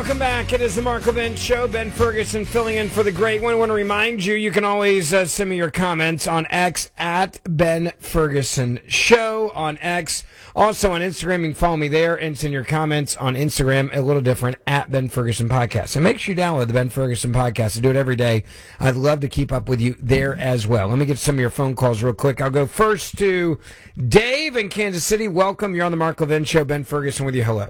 Welcome back. It is the Mark Levin Show. Ben Ferguson filling in for the great one. I want to remind you, you can always send me your comments on X at Ben Ferguson Show on X. Also on Instagram, you can follow me there and send your comments on Instagram, a little different, at Ben Ferguson Podcast. And make sure you download the Ben Ferguson Podcast. I do it every day. I'd love to keep up with you there as well. Let me get some of your phone calls real quick. I'll go first to Dave in Kansas City. Welcome. You're on the Mark Levin Show. Ben Ferguson with you. Hello.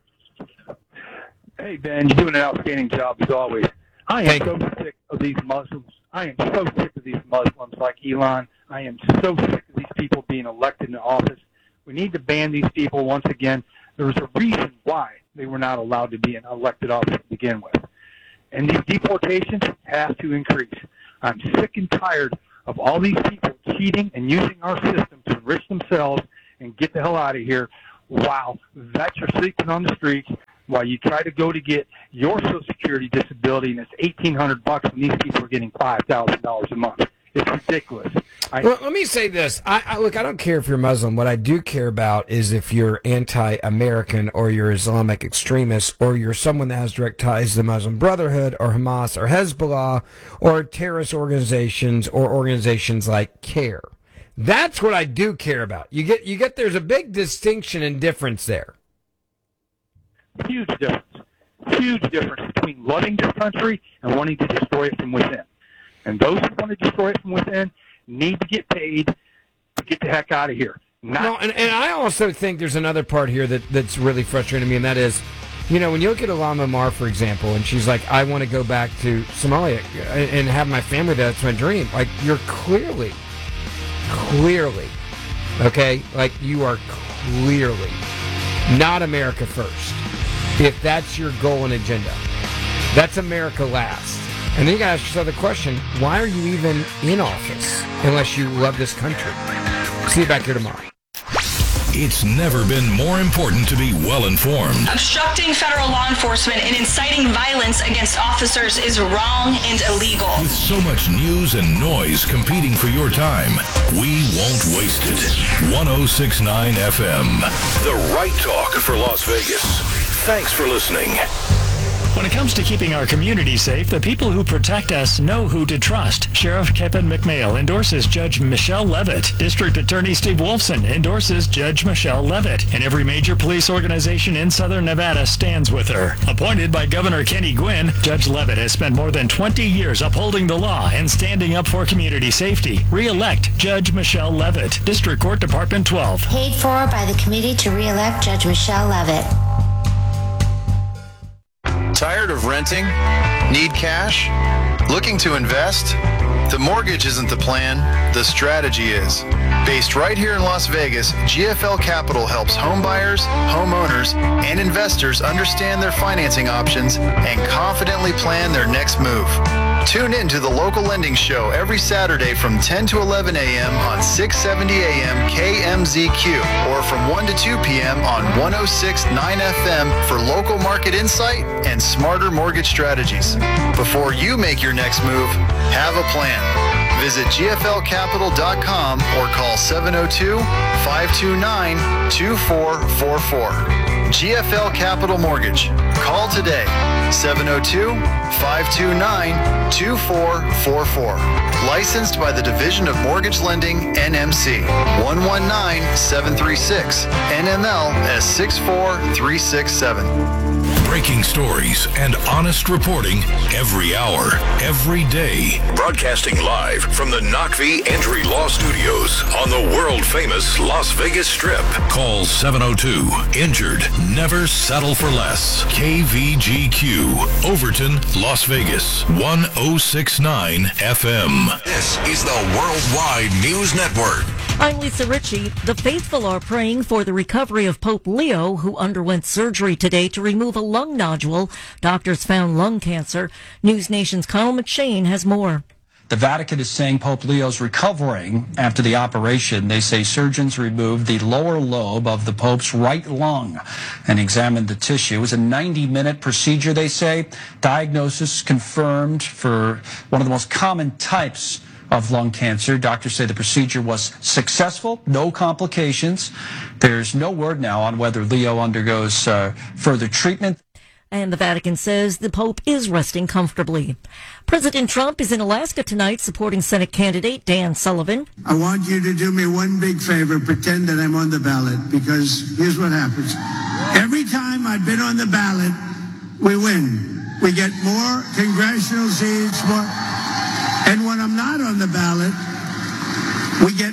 Hey, Ben, you're doing an outstanding job as always. I am so sick of these Muslims. I am so sick of these Muslims like Elon. I am so sick of these people being elected in office. We need to ban these people once again. There's a reason why they were not allowed to be in elected office to begin with. And these deportations have to increase. I'm sick and tired of all these people cheating and using our system to enrich themselves and get the hell out of here while vets are sleeping on the streets, while you try to go to get your Social Security disability, and it's $1,800 when these people are getting $5,000 a month. It's ridiculous. Well, let me say this. Look, I don't care if you're Muslim. What I do care about is if you're anti-American or you're Islamic extremist or you're someone that has direct ties to the Muslim Brotherhood or Hamas or Hezbollah or terrorist organizations or organizations like CARE. That's what I do care about. You get. There's a big distinction and difference there. Huge difference between loving this country and wanting to destroy it from within. And those who want to destroy it from within need to get paid to get the heck out of here. And I also think there's another part here that's really frustrating me, and that is, when you look at Ilhan Omar, for example, and she's like, I want to go back to Somalia and have my family there. That's my dream. Like, you're clearly, okay? Like, you are clearly not America first. If that's your goal and agenda, that's America last. And then you got to ask yourself the question, why are you even in office unless you love this country? See you back here tomorrow. It's never been more important to be well-informed. Obstructing federal law enforcement and inciting violence against officers is wrong and illegal. With so much news and noise competing for your time, we won't waste it. 106.9 FM, the right talk for Las Vegas. Thanks for listening. When it comes to keeping our community safe, the people who protect us know who to trust. Sheriff Kevin McMail endorses Judge Michelle Levitt. District Attorney Steve Wolfson endorses Judge Michelle Levitt. And every major police organization in Southern Nevada stands with her. Appointed by Governor Kenny Gwinn, Judge Levitt has spent more than 20 years upholding the law and standing up for community safety. Re-elect Judge Michelle Levitt. District Court Department 12. Paid for by the committee to re-elect Judge Michelle Levitt. Tired of renting? Need cash? Looking to invest? The mortgage isn't the plan, the strategy is. Based right here in Las Vegas, GFL Capital helps home buyers, homeowners, and investors understand their financing options and confidently plan their next move. Tune in to the local lending show every Saturday from 10 to 11 a.m. on 670 a.m. KMZQ or from 1 to 2 p.m. on 106.9 FM for local market insight and smarter mortgage strategies. Before you make your next move, have a plan. Visit gflcapital.com or call 702-529-2444. GFL Capital Mortgage. Call today, 702-529-2444. Licensed by the Division of Mortgage Lending, NMC, 119736, NML S64367. Breaking stories and honest reporting every hour, every day. Broadcasting live from the Knockvie Entry Law Studios on the world-famous Las Vegas Strip. Call 702-INJURED. Never settle for less. KVGQ, Overton, Las Vegas, 106.9 FM. This is the Worldwide News Network. I'm Lisa Ritchie. The faithful are praying for the recovery of Pope Leo, who underwent surgery today to remove a lung nodule. Doctors found lung cancer. News Nation's Kyle McShane has more. The Vatican is saying Pope Leo's recovering after the operation. They say surgeons removed the lower lobe of the Pope's right lung and examined the tissue. It was a 90-minute procedure, they say. Diagnosis confirmed for one of the most common types of lung cancer. Doctors say the procedure was successful, no complications. There's no word now on whether Leo undergoes further treatment. And the Vatican says the Pope is resting comfortably. President Trump is in Alaska tonight supporting Senate candidate Dan Sullivan. I want you to do me one big favor, pretend that I'm on the ballot, because here's what happens. Every time I've been on the ballot, we win. We get more congressional seats, more. And when I'm not on the ballot, we get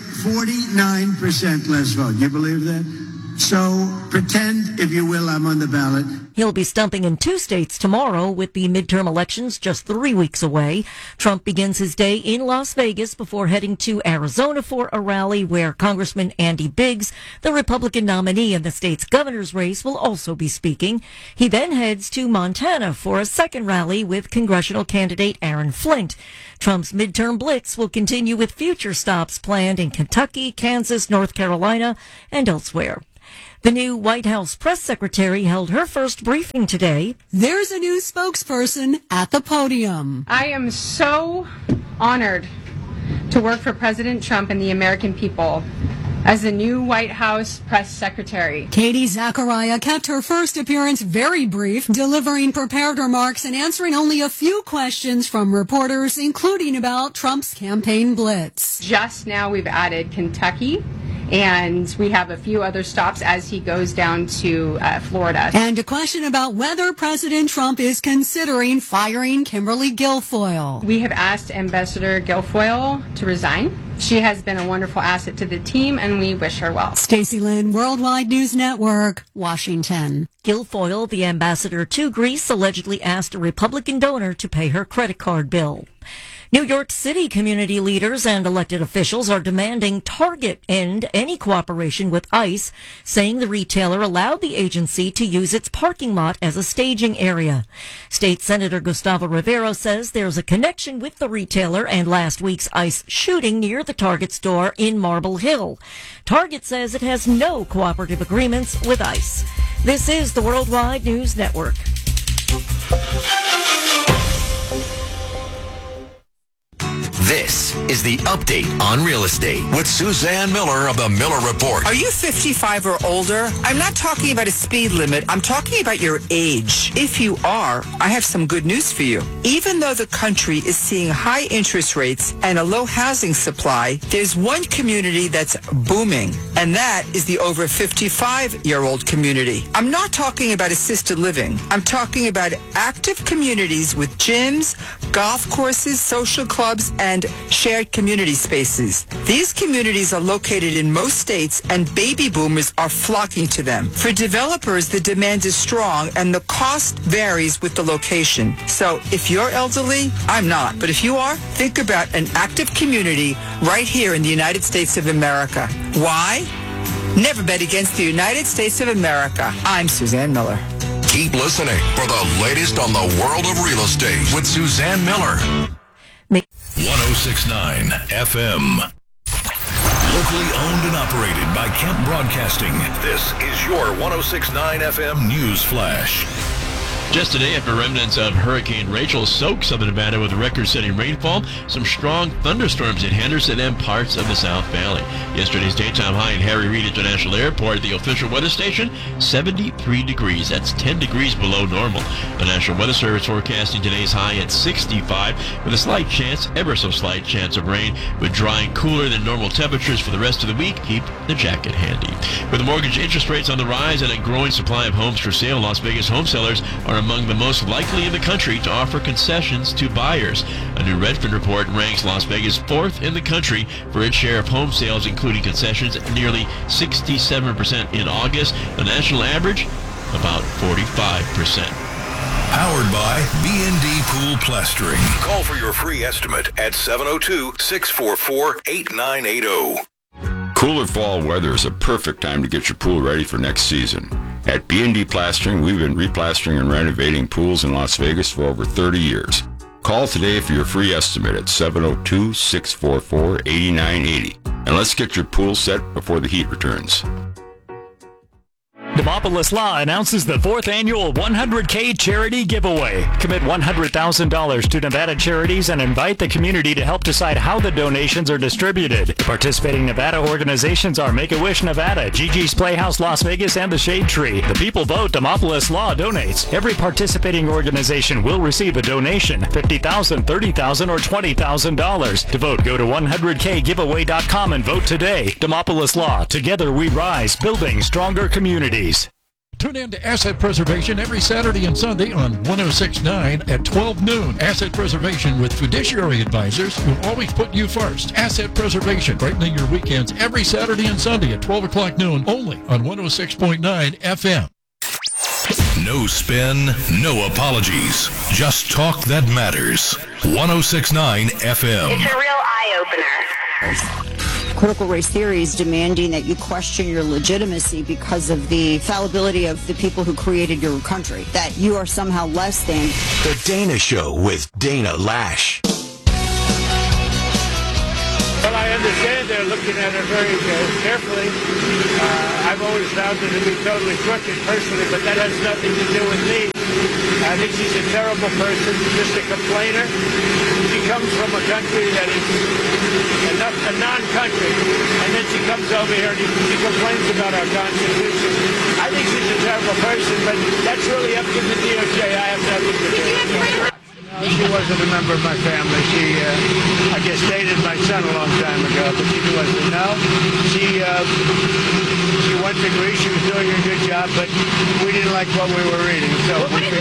49% less vote. You believe that? So pretend, if you will, I'm on the ballot. He'll be stumping in 2 states tomorrow with the midterm elections just 3 weeks away. Trump begins his day in Las Vegas before heading to Arizona for a rally where Congressman Andy Biggs, the Republican nominee in the state's governor's race, will also be speaking. He then heads to Montana for a second rally with congressional candidate Aaron Flint. Trump's midterm blitz will continue with future stops planned in Kentucky, Kansas, North Carolina, and elsewhere. The new White House press secretary held her first briefing today. There's a new spokesperson at the podium. I am so honored to work for President Trump and the American people as the new White House press secretary. Katie Zachariah kept her first appearance very brief, delivering prepared remarks and answering only a few questions from reporters, including about Trump's campaign blitz. Just now we've added Kentucky, and we have a few other stops as he goes down to Florida. And a question about whether President Trump is considering firing Kimberly Guilfoyle. We have asked Ambassador Guilfoyle to resign. She has been a wonderful asset to the team, and we wish her well. Stacey Lynn, Worldwide News Network, Washington. Guilfoyle, the ambassador to Greece, allegedly asked a Republican donor to pay her credit card bill. New York City community leaders and elected officials are demanding Target end any cooperation with ICE, saying the retailer allowed the agency to use its parking lot as a staging area. State Senator Gustavo Rivera says there's a connection with the retailer and last week's ICE shooting near the Target store in Marble Hill. Target says it has no cooperative agreements with ICE. This is the Worldwide News Network. This is the Update on Real Estate with Suzanne Miller of the Miller Report. Are you 55 or older? I'm not talking about a speed limit. I'm talking about your age. If you are, I have some good news for you. Even though the country is seeing high interest rates and a low housing supply, there's one community that's booming, and that is the over 55-year-old community. I'm not talking about assisted living. I'm talking about active communities with gyms, golf courses, social clubs, and shared community spaces. These communities are located in most states, and baby boomers are flocking to them. For developers, the demand is strong, and the cost varies with the location. So if you're elderly, I'm not. But if you are, think about an active community right here in the United States of America. Why? Never bet against the United States of America. I'm Suzanne Miller. Keep listening for the latest on the world of real estate with Suzanne Miller. 106.9 FM. Locally owned and operated by Kemp Broadcasting. This is your 106.9 FM News Flash. Just today, after remnants of Hurricane Rachel soaked southern Nevada with record-setting rainfall, some strong thunderstorms hit Henderson and parts of the South Valley. Yesterday's daytime high in Harry Reid International Airport, the official weather station, 73 degrees. That's 10 degrees below normal. The National Weather Service forecasting today's high at 65 with a slight chance, ever so slight chance of rain. With dry and cooler than normal temperatures for the rest of the week, keep the jacket handy. With the mortgage interest rates on the rise and a growing supply of homes for sale, Las Vegas home sellers are among the most likely in the country to offer concessions to buyers. A new Redfin report ranks Las Vegas fourth in the country for its share of home sales, including concessions, nearly 67% in August. The national average, about 45%. Powered by B&D Pool Plastering. Call for your free estimate at 702-644-8980. Cooler fall weather is a perfect time to get your pool ready for next season. At B&D Plastering, we've been replastering and renovating pools in Las Vegas for over 30 years. Call today for your free estimate at 702-644-8980. And let's get your pool set before the heat returns. Demopolis Law announces the 4th annual 100K charity giveaway. Commit $100,000 to Nevada charities and invite the community to help decide how the donations are distributed. The participating Nevada organizations are Make-A-Wish Nevada, Gigi's Playhouse Las Vegas, and the Shade Tree. The people vote. Demopolis Law donates. Every participating organization will receive a donation, $50,000, $30,000, or $20,000. To vote, go to 100kgiveaway.com and vote today. Demopolis Law. Together we rise, building stronger communities. Tune in to Asset Preservation every Saturday and Sunday on 106.9 at 12 noon. Asset Preservation with fiduciary advisors who always put you first. Asset Preservation, brightening your weekends every Saturday and Sunday at 12 o'clock noon, only on 106.9 FM. No spin, no apologies. Just talk that matters. 106.9 FM. It's a real eye-opener. Critical race theory is demanding that you question your legitimacy because of the fallibility of the people who created your country, that you are somehow less than. The Dana Show with Dana Lash. Well, I understand they're looking at it very carefully. I've always found her to be totally crooked personally, but that has nothing to do with me. I think she's a terrible person, just a complainer. She comes from a country that is a non-country, and then she comes over here and she complains about our Constitution. I think she's a terrible person, but that's really up to the DOJ. I have nothing to do with it. No, she wasn't a member of my family. She, I guess, dated my son a long time ago, but she wasn't. No, she went to Greece. She was doing a good job, but we didn't like what we were reading. So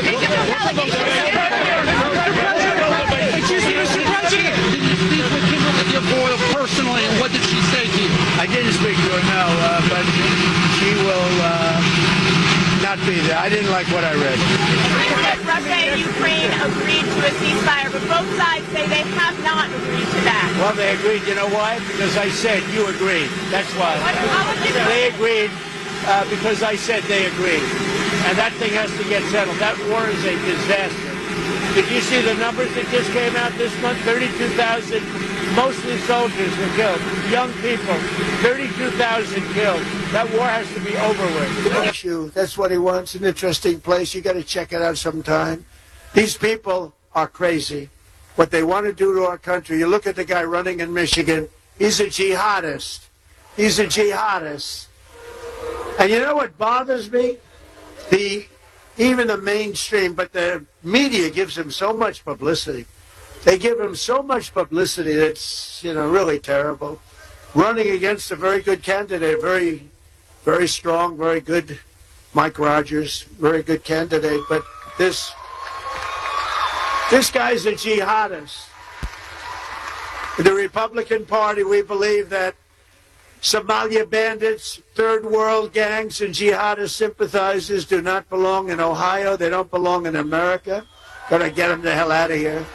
Excuse me, Mr. President. Did you speak with Kimberly Guilfoyle personally, and what did she say to you? I didn't speak to her, no, but she will not be there. I didn't like what I read. Russia and Ukraine agreed to a ceasefire, but both sides say they have not agreed to that. Well, they agreed. You know why? Because I said you agreed. That's why. They agreed because I said they agreed. And that thing has to get settled. That war is a disaster. Did you see the numbers that just came out this month? 32,000, mostly soldiers were killed. Young people, 32,000 killed. That war has to be over with. That's what he wants, an interesting place. You got to check it out sometime. These people are crazy. What they want to do to our country. You look at the guy running in Michigan. He's a jihadist. He's a jihadist. And you know what bothers me? Even the mainstream, but the media gives him so much publicity. They give him so much publicity that's, really terrible. Running against a very good candidate, very, very strong, very good, Mike Rogers, very good candidate. But this guy's a jihadist. In the Republican Party, we believe that Somalia bandits, third world gangs, and jihadist sympathizers do not belong in Ohio. They don't belong in America. Gotta get them the hell out of here.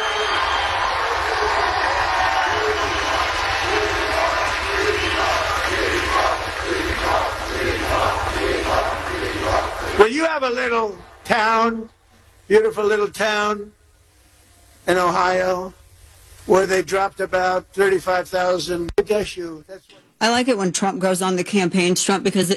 Well, you have a little town, beautiful little town in Ohio, where they dropped about 35,000. I guess you. That's what. I like it when Trump goes on the campaign stump because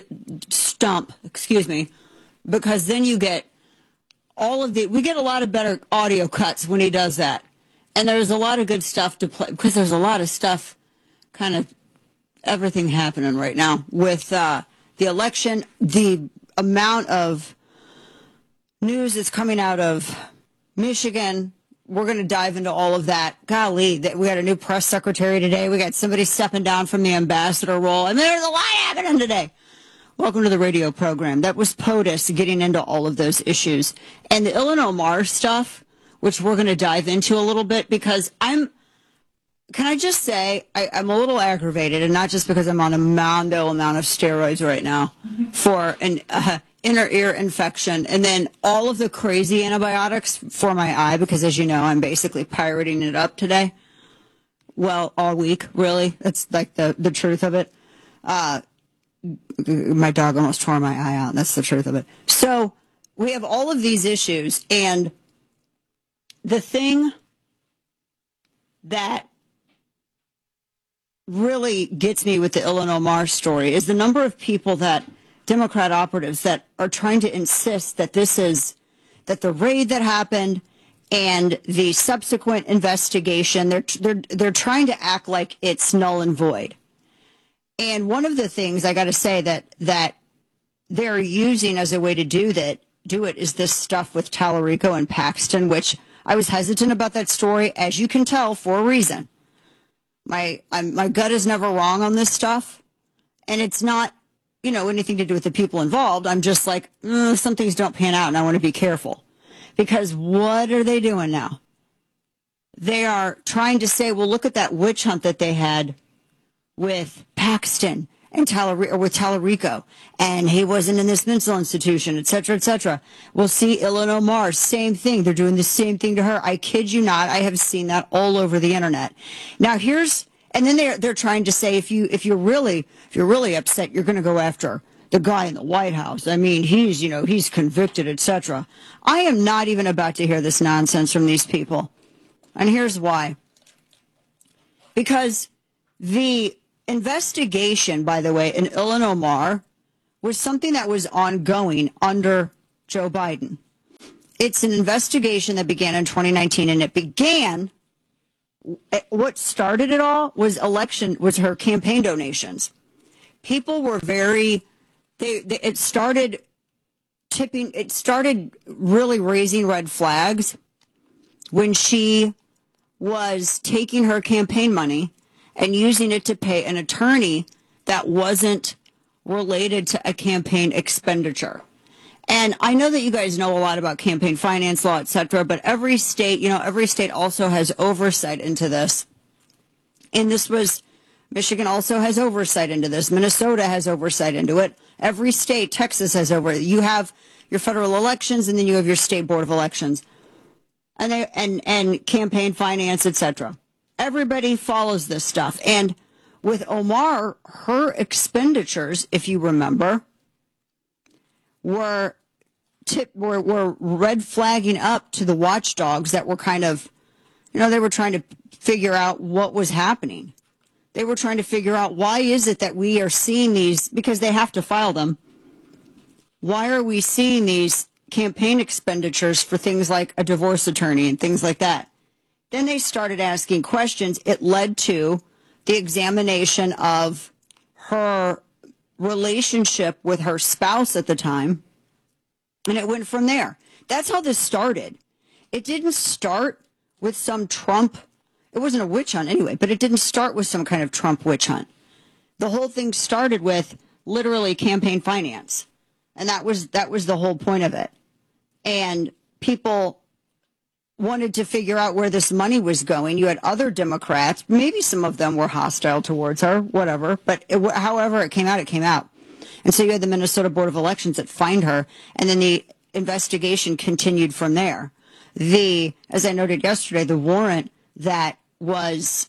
then you get we get a lot of better audio cuts when he does that. And there's a lot of good stuff to play because there's a lot of stuff, kind of everything happening right now with the election, the amount of news that's coming out of Michigan. We're going to dive into all of that. Golly, we got a new press secretary today. We got somebody stepping down from the ambassador role. And there's a lot happening today. Welcome to the radio program. That was POTUS getting into all of those issues. And the Illinois Mars stuff, which we're going to dive into a little bit because can I just say, I'm a little aggravated, and not just because I'm on a mondo amount of steroids right now for an inner ear infection, and then all of the crazy antibiotics for my eye, because as you know, I'm basically pirating it up today. Well, all week, really. That's like the truth of it. My dog almost tore my eye out. That's the truth of it. So we have all of these issues, and the thing that really gets me with the Illinois Mars story is the number of people that Democrat operatives that are trying to insist that that the raid that happened and the subsequent investigation, they're trying to act like it's null and void. And one of the things I got to say that they're using as a way to do it is this stuff with Tallarico and Paxton, which I was hesitant about that story, as you can tell, for a reason. My gut is never wrong on this stuff, and it's not, anything to do with the people involved. I'm just like, some things don't pan out, and I want to be careful. Because what are they doing now? They are trying to say, well, look at that witch hunt that they had with Paxton and with Tallarico, and he wasn't in this mental institution, et cetera, et cetera. We'll see Ilhan Omar, same thing. They're doing the same thing to her. I kid you not. I have seen that all over the internet. Now and then they're trying to say if you're really upset, you're going to go after the guy in the White House. I mean, he's convicted, et cetera. I am not even about to hear this nonsense from these people, and here's why. Because the investigation, by the way, in Ilhan Omar was something that was ongoing under Joe Biden. It's an investigation that began in 2019, and what started it all was her campaign donations. People were it started really raising red flags when she was taking her campaign money and using it to pay an attorney that wasn't related to a campaign expenditure. And I know that you guys know a lot about campaign finance law, et cetera, but every state also has oversight into this. And Michigan also has oversight into this. Minnesota has oversight into it. Every state, Texas has oversight. You have your federal elections, and then you have your state board of elections, and campaign finance, et cetera. Everybody follows this stuff. And with Omar, her expenditures, if you remember, were red flagging up to the watchdogs that were kind of, they were trying to figure out what was happening. They were trying to figure out, why is it that we are seeing these, because they have to file them. Why are we seeing these campaign expenditures for things like a divorce attorney and things like that? Then they started asking questions. It led to the examination of her relationship with her spouse at the time, and it went from there. That's how this started. It didn't start with some Trump. It wasn't a witch hunt anyway, but it didn't start with some kind of Trump witch hunt. The whole thing started with literally campaign finance, and that was the whole point of it. And people wanted to figure out where this money was going. You had other Democrats, maybe some of them were hostile towards her, whatever, but however it came out. And so you had the Minnesota Board of Elections that fined her, and then the investigation continued from there. As I noted yesterday, the warrant that was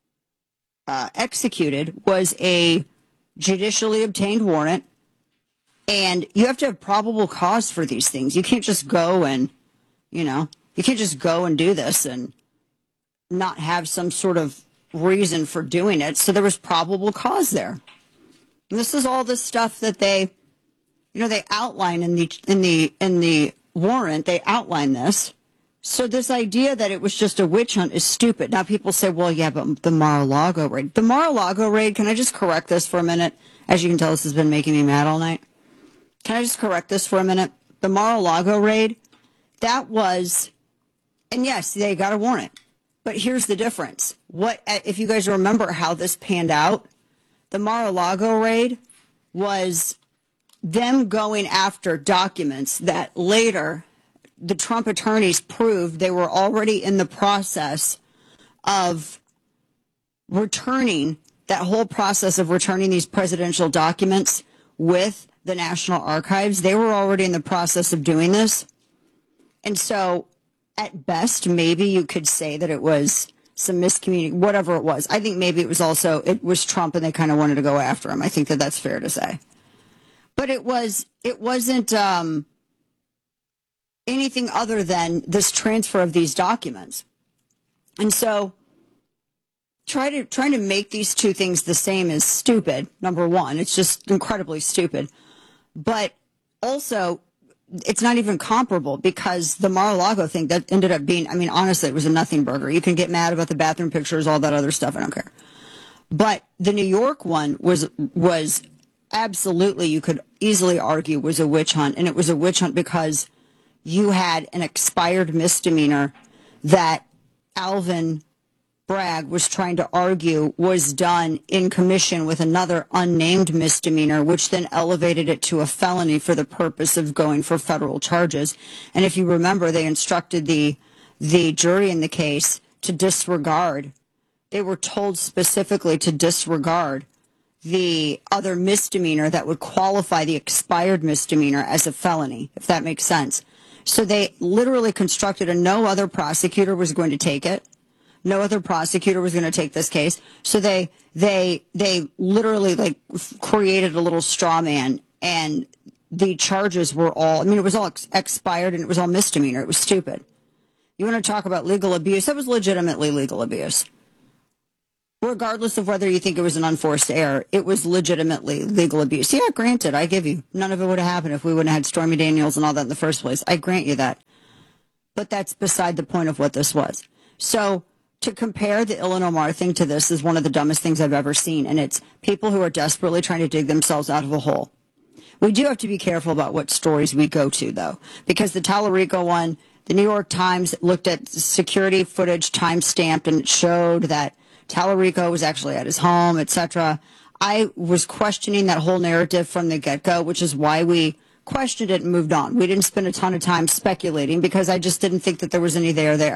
executed was a judicially obtained warrant, and you have to have probable cause for these things. You can't just go and, you can't just go and do this and not have some sort of reason for doing it. So there was probable cause there. And this is all the stuff that they outline in the warrant. They outline this. So this idea that it was just a witch hunt is stupid. Now people say, well, yeah, but the Mar-a-Lago raid. The Mar-a-Lago raid, can I just correct this for a minute? As you can tell, this has been making me mad all night. Can I just correct this for a minute? The Mar-a-Lago raid, that was, and yes, they got a warrant. But here's the difference. If you guys remember how this panned out, the Mar-a-Lago raid was them going after documents that later the Trump attorneys proved they were already in the process of returning, that whole process of returning these presidential documents with the National Archives. They were already in the process of doing this. And so at best, maybe you could say that it was some miscommunication, whatever it was. I think maybe it was Trump and they kind of wanted to go after him. I think that that's fair to say. But it wasn't anything other than this transfer of these documents. And so trying to make these two things the same is stupid, number one. It's just incredibly stupid. But also, it's not even comparable because the Mar-a-Lago thing that ended up being, I mean, honestly, it was a nothing burger. You can get mad about the bathroom pictures, all that other stuff. I don't care. But the New York one was absolutely, you could easily argue, was a witch hunt. And it was a witch hunt because you had an expired misdemeanor that Alvin Bragg was trying to argue was done in commission with another unnamed misdemeanor, which then elevated it to a felony for the purpose of going for federal charges. And if you remember, they instructed the jury in the case to disregard. They were told specifically to disregard the other misdemeanor that would qualify the expired misdemeanor as a felony, if that makes sense. So they literally constructed, and no other prosecutor was going to take it. No other prosecutor was going to take this case. So they literally like created a little straw man, and the charges were all, I mean, it was all expired and it was all misdemeanor. It was stupid. You want to talk about legal abuse? That was legitimately legal abuse. Regardless of whether you think it was an unforced error, it was legitimately legal abuse. Yeah, granted, I give you. None of it would have happened if we wouldn't have had Stormy Daniels and all that in the first place. I grant you that. But that's beside the point of what this was. So to compare the Ilhan Omar thing to this is one of the dumbest things I've ever seen. And it's people who are desperately trying to dig themselves out of a hole. We do have to be careful about what stories we go to, though, because the Tallarico one, the New York Times looked at security footage time-stamped, and it showed that Tallarico was actually at his home, etc. I was questioning that whole narrative from the get-go, which is why we questioned it and moved on. We didn't spend a ton of time speculating because I just didn't think that there was any there.